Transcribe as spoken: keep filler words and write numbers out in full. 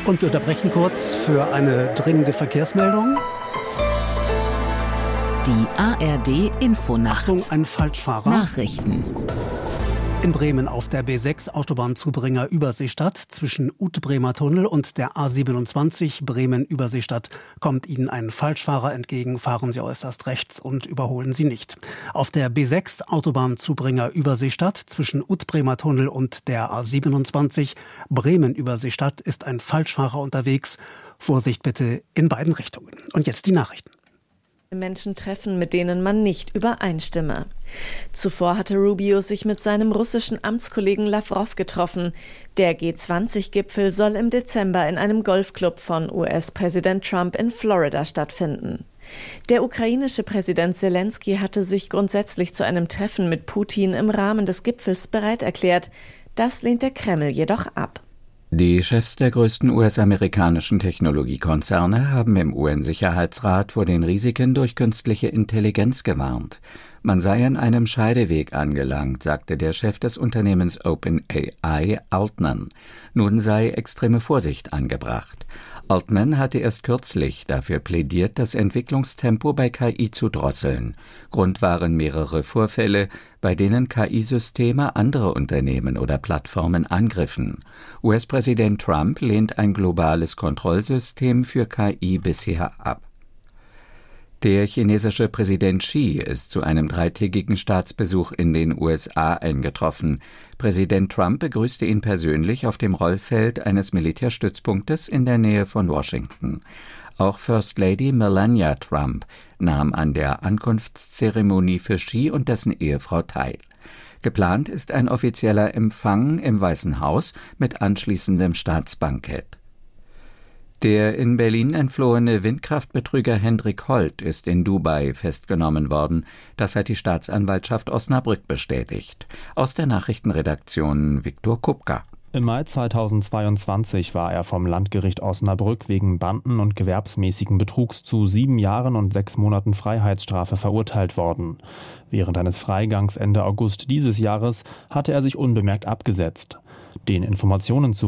Und wir unterbrechen kurz für eine dringende Verkehrsmeldung. Die A R D-Infonacht. Achtung, ein Falschfahrer. Nachrichten. In Bremen auf der B sechs Autobahnzubringer Überseestadt zwischen Utbremer Tunnel und der A siebenundzwanzig Bremen-Überseestadt kommt Ihnen ein Falschfahrer entgegen. Fahren Sie äußerst rechts und überholen Sie nicht. Auf der B sechs Autobahnzubringer Überseestadt zwischen Utbremer Tunnel und der A siebenundzwanzig Bremen-Überseestadt ist ein Falschfahrer unterwegs. Vorsicht bitte in beiden Richtungen. Und jetzt die Nachrichten. Menschen treffen, mit denen man nicht übereinstimme. Zuvor hatte Rubio sich mit seinem russischen Amtskollegen Lavrov getroffen. Der G zwanzig Gipfel soll im Dezember in einem Golfclub von U S-Präsident Trump in Florida stattfinden. Der ukrainische Präsident Selenskyj hatte sich grundsätzlich zu einem Treffen mit Putin im Rahmen des Gipfels bereit erklärt. Das lehnt der Kreml jedoch ab. Die Chefs der größten U S-amerikanischen Technologiekonzerne haben im U N-Sicherheitsrat vor den Risiken durch künstliche Intelligenz gewarnt. Man sei an einem Scheideweg angelangt, sagte der Chef des Unternehmens OpenAI, Altman. Nun sei extreme Vorsicht angebracht. Altman hatte erst kürzlich dafür plädiert, das Entwicklungstempo bei K I zu drosseln. Grund waren mehrere Vorfälle, bei denen K I-Systeme andere Unternehmen oder Plattformen angriffen. U S-Präsident Trump lehnt ein globales Kontrollsystem für K I bisher ab. Der chinesische Präsident Xi ist zu einem dreitägigen Staatsbesuch in den U S A eingetroffen. Präsident Trump begrüßte ihn persönlich auf dem Rollfeld eines Militärstützpunktes in der Nähe von Washington. Auch First Lady Melania Trump nahm an der Ankunftszeremonie für Xi und dessen Ehefrau teil. Geplant ist ein offizieller Empfang im Weißen Haus mit anschließendem Staatsbankett. Der in Berlin entflohene Windkraftbetrüger Hendrik Holt ist in Dubai festgenommen worden. Das hat die Staatsanwaltschaft Osnabrück bestätigt. Aus der Nachrichtenredaktion Viktor Kupka. Im Mai zweitausendzweiundzwanzig war er vom Landgericht Osnabrück wegen Banden- und gewerbsmäßigen Betrugs zu sieben Jahren und sechs Monaten Freiheitsstrafe verurteilt worden. Während eines Freigangs Ende August dieses Jahres hatte er sich unbemerkt abgesetzt. Den Informationen zufolge